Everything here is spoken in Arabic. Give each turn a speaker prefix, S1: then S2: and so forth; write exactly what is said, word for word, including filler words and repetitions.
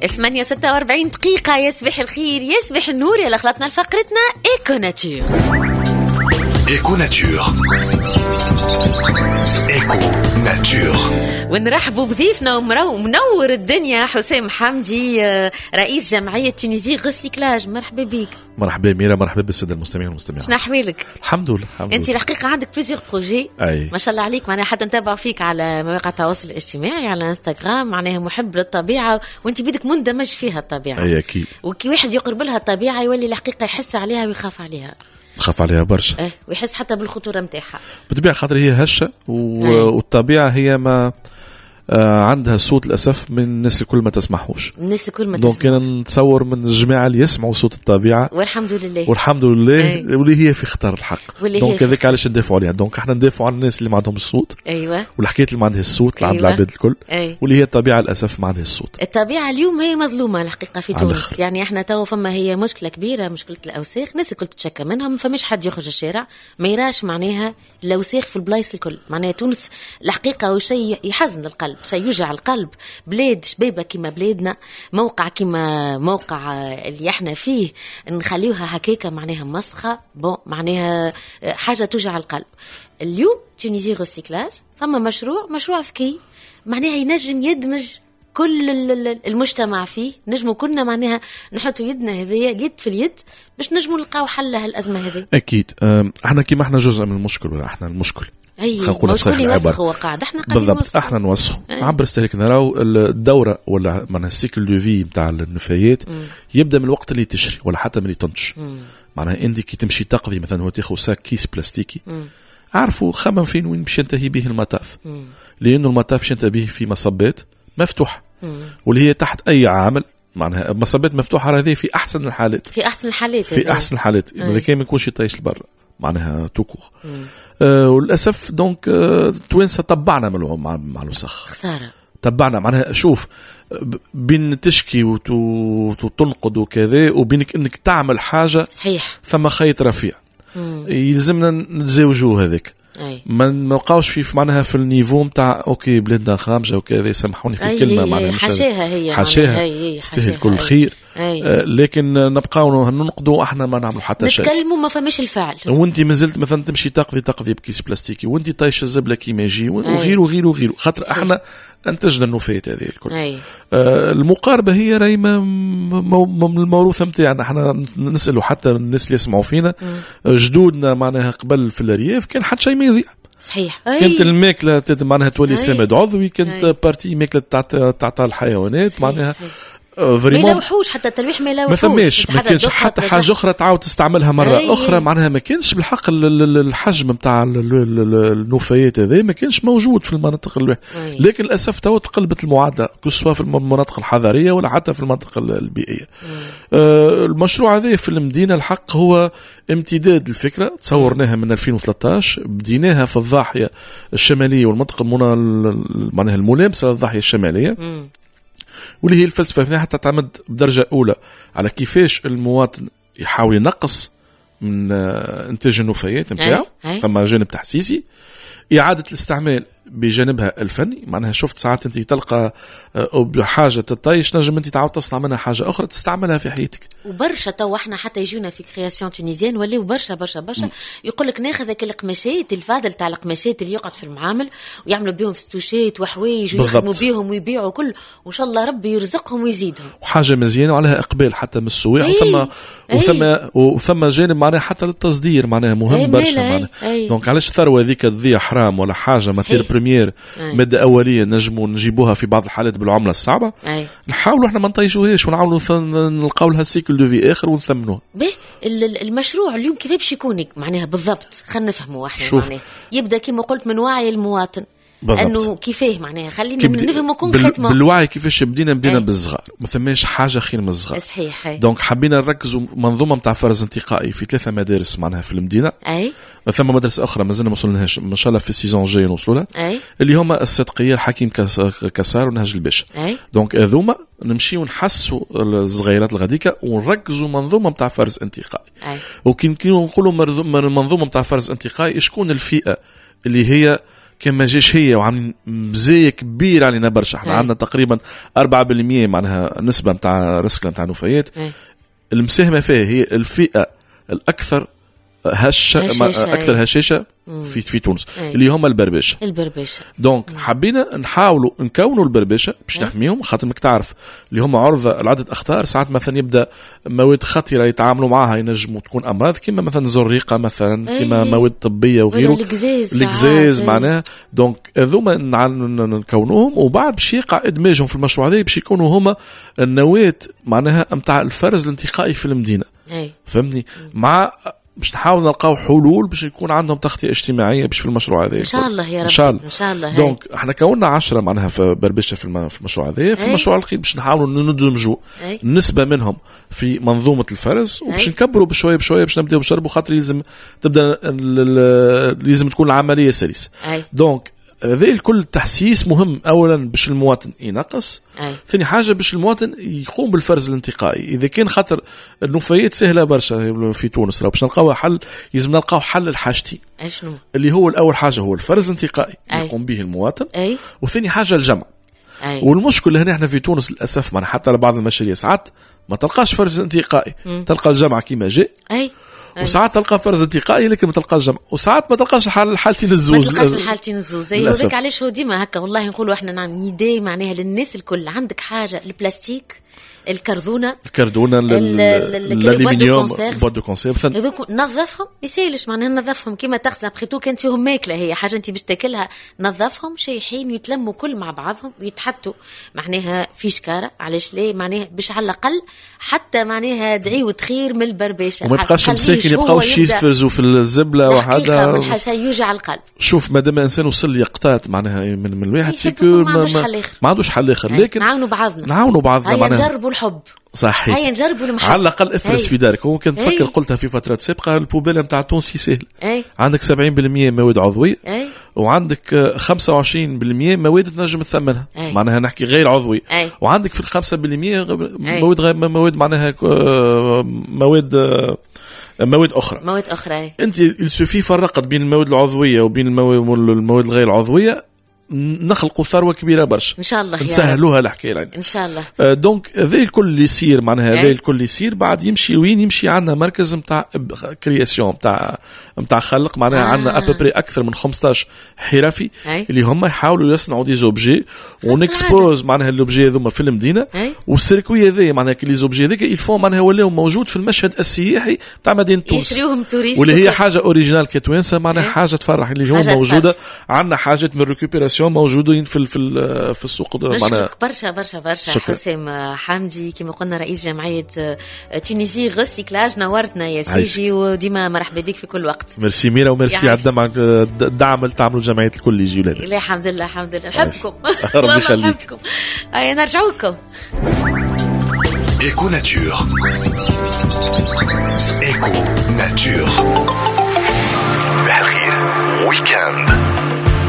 S1: ثمانية وستة وأربعين دقيقة. يصبح الخير يصبح النور. يلا خلطنا لفقرتنا إيكو ناتور.
S2: إيكو ناتور. إيكو ناتور.
S1: ونرحبوا بضيفنا ومنور الدنيا حسام حمدي، رئيس جمعية تونيزي غوسيكلاج. مرحبا بك.
S3: مرحبا ميرا، مرحبا بالسادة المستمعين والمستمعات.
S1: شنو أحوالك؟
S3: الحمد لله.
S1: أنت الحقيقة عندك بليزيور بروجي ما شاء الله عليك، معناها حتى نتابع فيك على مواقع التواصل الاجتماعي على انستغرام، معناها محب للطبيعة وأنت بدك مندمج فيها الطبيعة.
S3: أي أكيد.
S1: وكي واحد يقرب لها الطبيعة يولي الحقيقة يحس عليها ويخاف عليها.
S3: خاف عليها برشا.
S1: اه ويحس حتى بالخطورة متاعها.
S3: بالطبيعة خاطر هي هشة و... والطبيعة هي ما آه عندها صوت للأسف من الناس الكل ما تسمحوش.
S1: الناس الكل ما
S3: تسمحوش. دونك أنا نتصور من الجماعة اللي يسمعوا صوت الطبيعة
S1: والحمد لله
S3: والحمد لله واللي هي في خطر الحق. دونك هذاك علاش ندافعوا عليها. دونك احنا ندافعوا على الناس اللي ما عندهم الصوت.
S1: ايوه.
S3: والحكاية اللي ما عندها الصوت اللي
S1: أيوة.
S3: عند العباد الكل.
S1: أيوة.
S3: واللي هي الطبيعة للأسف ما عندها الصوت.
S1: الطبيعة اليوم هي مظلومة الحقيقة في تونس. يعني احنا تو فما هي مشكلة كبيرة، مشكلة الأوساخ. الناس الكل تتشكى منها، ما فماش حد يخرج الشارع ما يراش معناها الأوساخ في البلايص الكل. معناها تونس الحقيقة وشيء يحزن القلب، شيء يوجع القلب. بلاد شبيبة كما بلادنا، موقع كما موقع اللي احنا فيه نخليوها هكاكا معناها مسخة بون، معناها حاجة توجع القلب. اليوم تونيزي غوسيكلاج فما مشروع مشروع ذكي معناها ينجم يدمج كل المجتمع فيه. نجموا كلنا معناها نحطوا يدنا هذية اليد في اليد باش نجموا نلقاو حل لهالأزمة هذه.
S3: أكيد. احنا كما احنا جزء من المشكل ولا احنا المشكل.
S1: أيوة. مش كل يوسخ هو قاعد احنا قاعدين
S3: بالضبط. احنا نوسخ عبر استهلاك. نراو الدورة ولا معناها السيكل دو في نتاع النفايات يبدا من الوقت اللي تشري ولا حتى من اللي تنتج. معناها انت كي تمشي تقضي مثلا هو تاخذ ساك كيس بلاستيكي عارفوا خمم فين وين باش ينتهي به المطاف، لانه المطاف باش ينتهي به في مصبات مفتوحه واللي هي تحت اي عامل. معناها مصبات مفتوحه هذه في احسن الحالات
S1: في احسن الحالات
S3: في احسن الحالات اذا كان ما يكونش يطيش لبرا معناها توكو. آه وللاسف دونك آه توانسه طبعنا مع مع الوسخ
S1: خساره. طبعنا
S3: معناها شوف بين تشكي وتنقد وكذا وبينك انك تعمل حاجه
S1: صحيح
S3: ثم خيط رفيع. مم. يلزمنا نتزاوجوا هذيك. ما نبقاوش في معناها في النيفو نتاع اوكي بلادنا خامجه وكذا، سامحوني في الكلمه معناها
S1: حاشاها هي
S3: حاشاها تستاهل كل خير. آه لكن نبقاو ننقدوا احنا ما نعملوا حتى شيء،
S1: نتكلموا ما فماش الفعل.
S3: وانت مازلت مثلا تمشي تقضي تقضي بكيس بلاستيكي وانت طايش الزبله كيما يجي وغير وغير وغير خاطر صحيح. احنا انتجنا النفايات هذه الكل. آه المقاربه هي راهي من الموروثه نتاعنا. احنا نسالوا حتى الناس اللي يسمعوا فينا م. جدودنا معناها قبل في الارياف كان حتى شيء ما يضيع.
S1: صحيح.
S3: كانت الماكله معناها تولي سماد عضوي، كانت بارتي ماكله تعطى الحيوانات معناها
S1: ما يلوحوش حتى التلويح ما يلوحوش.
S3: ما فماش ما كانش حتى حاجه اخرى تعاود تستعملها مره أي. اخرى معناها ما كانش بالحق الحجم نتاع النفايات هذا ما كانش موجود في المناطق الواحد. لكن للاسف تو تقلبت المعادله سواء في المناطق الحضريه ولا حتى في المناطق البيئيه. آه المشروع هذا في المدينه الحق هو امتداد الفكره تصورناها من ألفين وثلاثة عشر، بديناها في الضاحيه الشماليه والمنطقه معناها الملامسه للضاحيه الشماليه م. واللي هي الفلسفة هنا تعتمد بدرجة أولى على كيفاش المواطن يحاول ينقص من إنتاج النفايات نتاعو، ثم جانب تحسيسي، إعادة الاستعمال بجانبها الفني. معناها شفت ساعات أنت تلقى حاجة تطيش نجم أنت تعاود تصنع منها حاجة أخرى تستعملها في حياتك.
S1: وبرشا تو احنا حتى يجونا في كرياسيون تونيزيان ولا وبرشا برشا برشا يقول لك ناخذ هذيك القماشات الفاضل تاع القماشات اللي يقعد في المعامل ويعملوا بهم فستوشات وحوايج ويخدموا بهم ويبيعوا كل، وإن شاء الله ربي يرزقهم ويزيدهم.
S3: وحاجة مزيانة وعليها إقبال حتى من السواق. وثم وثم وثم جانب معناها حتى للتصدير معناها مهم برشا معناها. دونك علاش الثروة ذيك تضيع حرام ولا حاجة ماتير بريمير مادة أولية نجموا نجيبوها في بعض الحالات بالعملة الصعبة. أي. نحاولوا احنا ما نطيشوهاش ونحاولوا نلقاو لها سيكل دو في آخر ونثمنوها.
S1: به المشروع اليوم كيف باش يكون معناها بالضبط؟ خلينا نفهموا احنا معناها يبدأ كما قلت من وعي المواطن بالضبط. انه كيفاه معناها خلينا نفهموا كونكريتمون
S3: بال... بالوعي كيفاش بدينا بدينا بالصغار، ما ثماش حاجه خير من الصغار.
S1: صحيح.
S3: دونك حبينا نركزوا منظومه نتاع فرز انتقائي في ثلاثه مدارس معناها في المدينه.
S1: اي
S3: ثم مدرسه اخرى مازلنا ما وصلناش ان شاء الله في السيزون الجاي نوصلوا لها اللي هما الصدقيه الحكيم كسار ونهج الباشا. دونك هذوما نمشيو نحسوا الصغيرات الغديكه ونركزوا منظومه نتاع فرز انتقائي. وكي نقولوا منظومه نتاع فرز انتقائي شكون الفئه اللي هي كان ما جاش هي وعاملين مزايا كبيره علينا برشا. احنا عندنا تقريبا أربعة بالمئة معناها نسبه نتاع ريسك نتاع نوفيات المساهمه فيها هي الفئه الاكثر هش
S1: هشاشة
S3: اكثر هشاشه في في تونس أي. اللي هم البربشه
S1: البربشه
S3: دونك مم. حبينا نحاولوا نكونوا البربشه باش نحميهم، خاطر انك تعرف اللي هم عرضه لعده اخطار. ساعات مثلا يبدا مواد خطيره يتعاملوا معها ينجموا تكون امراض كما مثلا زريقه مثلا كما مواد طبيه وغيره القزاز معناها. دونك هذوما نكونوهم وبعد باش يقع ادماجهم في المشروع هذا باش يكونوا هما النواه معناها نتاع الفرز الانتقائي في المدينه. أي. فهمتني مم. مع باش نحاول نلقاو حلول باش يكون عندهم تغطية اجتماعية باش في المشروع هذا
S1: إن شاء الله يا رب.
S3: إن شاء الله.
S1: إن شاء الله.
S3: دونك احنا كوننا عشرة معناها في بربشة في المشروع هذا. في المشروع القريب باش نحاولوا ندمجوا نسبة منهم في منظومة الفرز وباش نكبروا بشوية بشوية باش نبداو بشربوا خاطر لازم تبدا لازم تكون العملية سلسة. دونك هذا الكل تحسيس مهم اولا باش المواطن ينقص، ثاني حاجه باش المواطن يقوم بالفرز الانتقائي. اذا كان خاطر النفايات سهله برشا في تونس باش نلقاو حل لازم نلقاو حل الحاجتين اللي هو الاول حاجه هو الفرز الانتقائي يقوم به المواطن أي. وثاني حاجه الجمع أي. والمشكله هنا احنا في تونس للاسف معنا حتى على بعض المشاريع ساعات ما تلقاش فرز انتقائي م. تلقى الجمع كيما جاء أي. وساعات تلقى فرز انتقائي لكن ما تلقاش جمع، وساعات ما تلقاش حال حالتين الزوز
S1: ما تلقاش الحالتين الزوز. زي هذاك علاش هو ديما هكا والله نقولوا احنا نعمل نداي معناها للناس الكل. عندك حاجه البلاستيك الكرذونه
S3: الكرذونه الالومنيوم البواد دو كونسيرف
S1: هذوك نظفهم يسالش معناها نظفهم كيما تغسل بريتو كانت فيهم ماكله هي حاجه انت باش تاكلها نظفهم شيحين يتلموا كل مع بعضهم ويتحطوا معناها في شكاره. علاش ليه معناها باش على الاقل حتى معناها دعي وتخير من البربشه
S3: وما يبقاش مساكن يبقاوش يتفرزوا في الزبله وحاجه
S1: من حاجه يوجع القلب.
S3: شوف مادام انسان وصل يقطات معناها من من الواحد سيكو ما عندوش حل اخر لكن
S1: نعاونوا بعضنا
S3: نعاونوا بعضنا
S1: معناها نجربوا الحب صحيح. هيا نجربوا المحبة
S3: على الأقل افرز في دارك. ممكن تفكر قلتها في فترات سابقة البوبيل نتاع تونسي سهل أي. عندك سبعين بالمئة مواد عضوية أي. وعندك خمسة وعشرين بالمئة مواد تنجم تثمنها معناها نحكي غير عضوية أي. وعندك في الخمسة بالمئة مواد غير مواد معناها مواد مواد أخرى
S1: مواد أخرى.
S3: أنت السوفي فرقت بين المواد العضوية وبين المواد الغير العضوية نخلقوا ثروه كبيره برشا
S1: ان شاء الله
S3: نسهلوها الحكايه يعني.
S1: ان شاء الله.
S3: آه دونك هذا الكل اللي يصير معناها هذا الكل اللي يصير بعد يمشي وين يمشي. عندنا مركز نتاع كرياسيون نتاع نتاع خلق معناها آه. عندنا ابري اكثر من خمسطاش حرفي أي. اللي هم يحاولوا يصنعوا دي زوبجي ونكسبوز معناها اللوبجي هذوما في المدينه والسيركوي هذا معناها كي لي زوبجي هذيك يلفون معناها ولاو موجود في المشهد السياحي تاع مدينه تونس
S1: يشريوهم توريست
S3: واللي هي حاجه اوريجينال كتوانسه معناها حاجه تفرح اللي هو موجوده. عندنا حاجات من ريكوبيراسيون موجودين في في في السوق
S1: معنا برشا برشا برشا. حسام حمدي كما قلنا رئيس جمعيه تونسي غسيكلاج نورتنا يا سيدي وديما مرحبا بك في كل وقت.
S3: ميرسي ميرا وميرسي على الدعم الدعم اللي تعملوا جمعيه الكل يجي ولاد.
S1: لا الحمد لله الحمد لله نحبكم
S3: ربي يخليك.
S1: هيا نرجعوا لكم.
S2: Éco Nature. Éco Nature.